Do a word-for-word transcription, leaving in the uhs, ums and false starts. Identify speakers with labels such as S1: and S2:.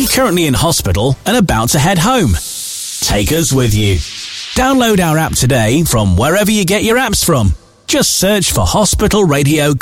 S1: currently in hospital and about to head home? Take us with you. Download our app today from wherever you get your apps from. Just search for Hospital Radio